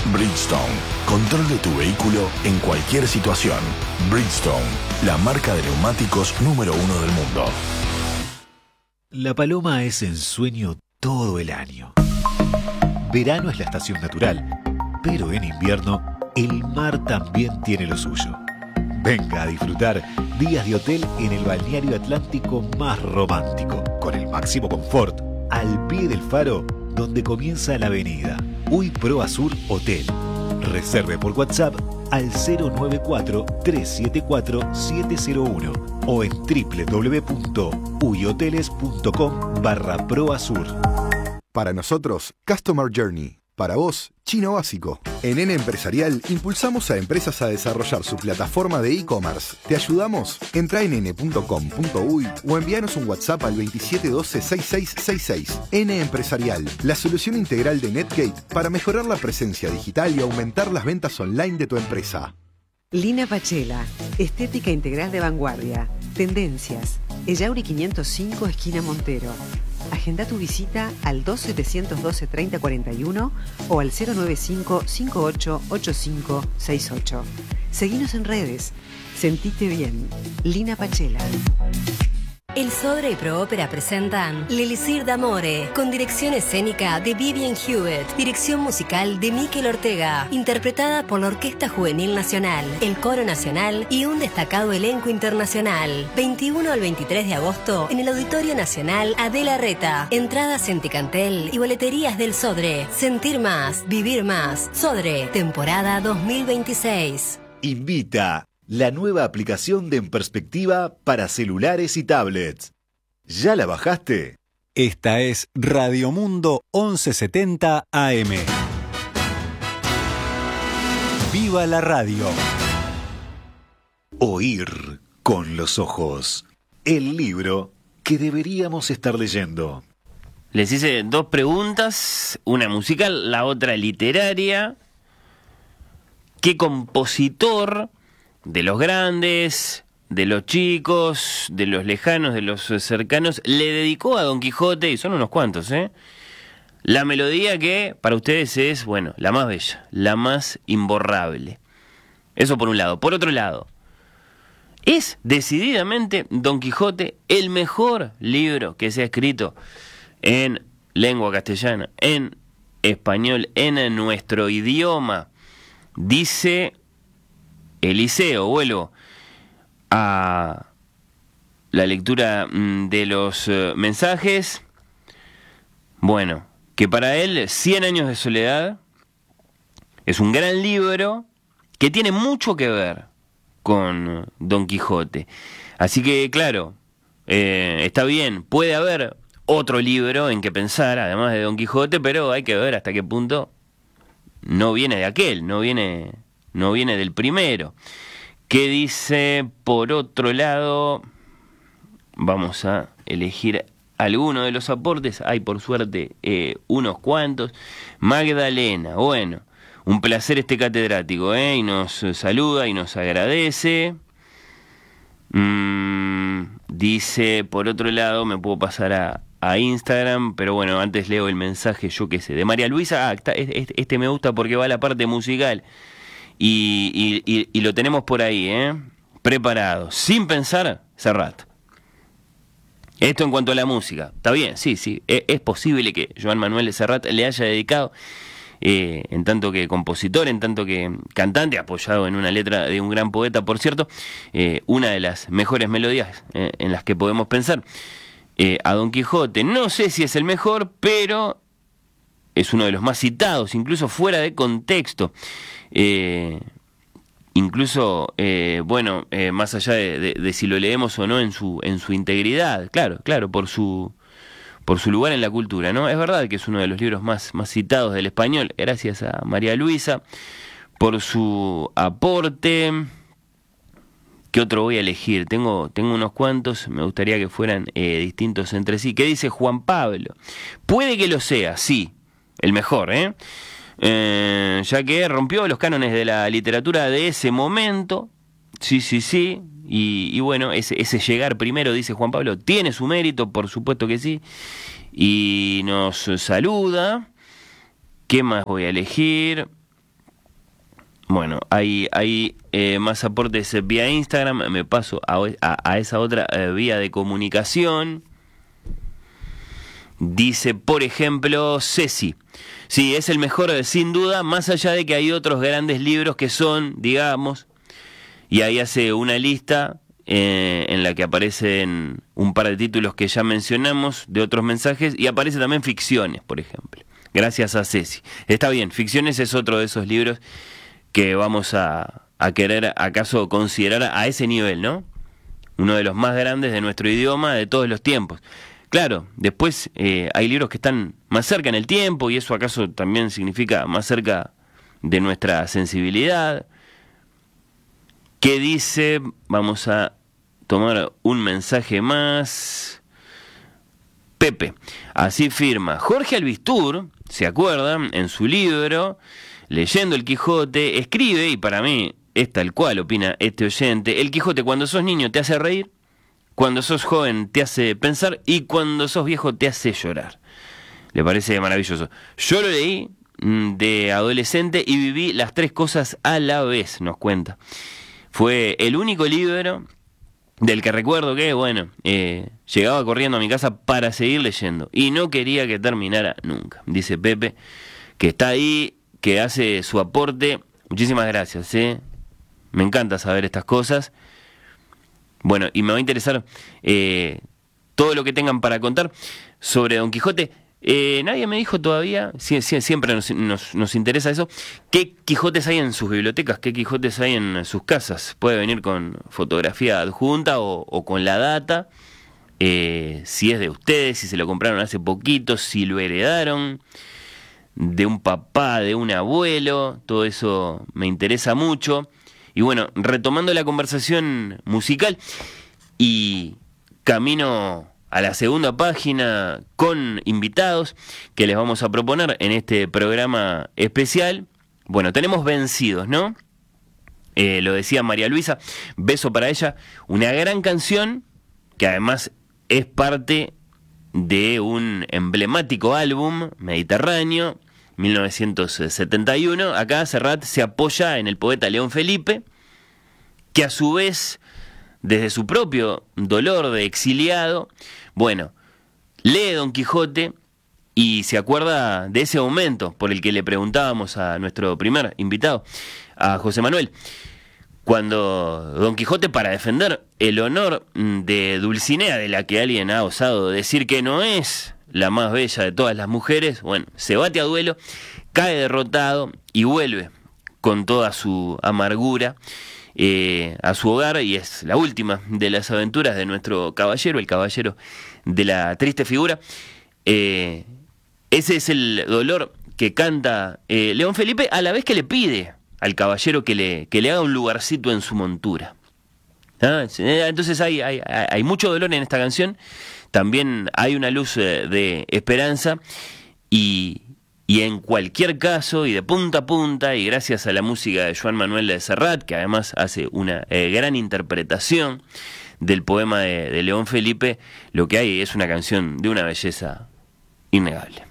Bridgestone, control de tu vehículo en cualquier situación. Bridgestone, la marca de neumáticos número 1 del mundo. La paloma es ensueño todo el año. Verano es la estación natural, pero en invierno el mar también tiene lo suyo. Venga a disfrutar días de hotel en el balneario atlántico más romántico, con el máximo confort, al pie del faro donde comienza la avenida. Huy Pro Azur Hotel. Reserve por WhatsApp al 094-374-701 o en www.huyhoteles.com/proazur. Para nosotros, Customer Journey. Para vos, chino básico. En N Empresarial impulsamos a empresas a desarrollar su plataforma de e-commerce. ¿Te ayudamos? Entra en n.com.uy o envíanos un WhatsApp al 2712-6666. N Empresarial, la solución integral de Netgate para mejorar la presencia digital y aumentar las ventas online de tu empresa. Lina Pachela, estética integral de vanguardia. Tendencias. Ellauri 505, esquina Montero. Agenda tu visita al 2712-3041 o al 095-588568. Seguinos en redes. Sentite bien. Lina Pachela. El Sodre y Proópera presentan L'Elisir d'Amore, con dirección escénica de Vivian Hewitt, dirección musical de Mikel Ortega, interpretada por la Orquesta Juvenil Nacional, el Coro Nacional y un destacado elenco internacional. 21 al 23 de agosto en el Auditorio Nacional Adela Reta. Entradas en Ticantel y boleterías del Sodre. Sentir más, vivir más. Sodre, temporada 2026. Invita la nueva aplicación de En Perspectiva para celulares y tablets. ¿Ya la bajaste? Esta es Radio Mundo 1170 AM. ¡Viva la radio! Oír con los ojos. El libro que deberíamos estar leyendo. Les hice 2 preguntas, una musical, la otra literaria. ¿Qué compositor de los grandes, de los chicos, de los lejanos, de los cercanos le dedicó a Don Quijote, y son unos cuantos, la melodía que para ustedes es, bueno, la más bella, la más imborrable? Eso por un lado. Por otro lado, ¿es decididamente Don Quijote el mejor libro que se ha escrito en lengua castellana, en español, en nuestro idioma? Dice Eliseo. Vuelvo a la lectura de los mensajes. Bueno, que para él 100 años de soledad es un gran libro que tiene mucho que ver con Don Quijote. Así que, claro, está bien, puede haber otro libro en que pensar, además de Don Quijote, pero hay que ver hasta qué punto no viene de aquel, no viene del primero. ¿Qué dice por otro lado? Vamos a elegir alguno de los aportes. Hay por suerte unos cuantos. Magdalena, bueno, un placer este catedrático, y nos saluda y nos agradece. Dice por otro lado, me puedo pasar a Instagram, pero bueno, antes leo el mensaje, yo qué sé, de María Luisa. Este me gusta porque va a la parte musical. Y lo tenemos por ahí, preparado. Sin pensar, Serrat. Esto en cuanto a la música. Está bien, sí. Es posible que Joan Manuel de Serrat le haya dedicado, en tanto que compositor, en tanto que cantante, apoyado en una letra de un gran poeta, por cierto, una de las mejores melodías en las que podemos pensar, a Don Quijote. No sé si es el mejor, pero es uno de los más citados, incluso fuera de contexto. Incluso, más allá de si lo leemos o no en su integridad, claro, por su lugar en la cultura, ¿no? Es verdad que es uno de los libros más citados del español, gracias a María Luisa, por su aporte. ¿Qué otro voy a elegir? Tengo unos cuantos, me gustaría que fueran distintos entre sí. ¿Qué dice Juan Pablo? Puede que lo sea, sí, el mejor, ya que rompió los cánones de la literatura de ese momento. Sí. Y bueno, ese llegar primero, dice Juan Pablo, tiene su mérito, por supuesto que sí. Y nos saluda. ¿Qué más voy a elegir? Bueno, hay más aportes vía Instagram. Me paso a esa otra vía de comunicación. Dice, por ejemplo, Ceci. Sí, es el mejor sin duda, más allá de que hay otros grandes libros que son, digamos, y ahí hace una lista en la que aparecen un par de títulos que ya mencionamos, de otros mensajes, y aparece también Ficciones, por ejemplo. Gracias a Ceci. Está bien, Ficciones es otro de esos libros que vamos a querer acaso considerar a ese nivel, ¿no? Uno de los más grandes de nuestro idioma de todos los tiempos. Claro, después hay libros que están más cerca en el tiempo y eso acaso también significa más cerca de nuestra sensibilidad. ¿Qué dice? Vamos a tomar un mensaje más. Pepe, así firma. Jorge Albistur, ¿se acuerdan? En su libro, Leyendo el Quijote, escribe, y para mí es tal cual opina este oyente, el Quijote cuando sos niño te hace reír, cuando sos joven te hace pensar y cuando sos viejo te hace llorar. Le parece maravilloso. Yo lo leí de adolescente y viví las tres cosas a la vez, nos cuenta. Fue el único libro del que recuerdo que, bueno, llegaba corriendo a mi casa para seguir leyendo y no quería que terminara nunca. Dice Pepe, que está ahí, que hace su aporte. Muchísimas gracias, me encanta saber estas cosas. Bueno, y me va a interesar todo lo que tengan para contar sobre Don Quijote. Nadie me dijo todavía, siempre nos interesa eso, qué Quijotes hay en sus bibliotecas, qué Quijotes hay en sus casas. Puede venir con fotografía adjunta o con la data, si es de ustedes, si se lo compraron hace poquito, si lo heredaron de un papá, de un abuelo, todo eso me interesa mucho. Y bueno, retomando la conversación musical y camino a la segunda página con invitados que les vamos a proponer en este programa especial. Bueno, tenemos Vencidos, ¿no? Lo decía María Luisa, Beso para ella, una gran canción que además es parte de un emblemático álbum mediterráneo, 1971. Acá Serrat se apoya en el poeta León Felipe, que a su vez, desde su propio dolor de exiliado, bueno, lee Don Quijote y se acuerda de ese momento por el que le preguntábamos a nuestro primer invitado, a José Manuel, cuando Don Quijote, para defender el honor de Dulcinea, de la que alguien ha osado decir que no es la más bella de todas las mujeres, bueno, se bate a duelo, cae derrotado y vuelve con toda su amargura a su hogar, y es la última de las aventuras de nuestro caballero, el caballero de la triste figura. Ese es el dolor que canta León Felipe, a la vez que le pide al caballero que le haga un lugarcito en su montura. Entonces hay mucho dolor en esta canción, también hay una luz de esperanza, y en cualquier caso, y de punta a punta, y gracias a la música de Joan Manuel de Serrat, que además hace una gran interpretación del poema de León Felipe, lo que hay es una canción de una belleza innegable.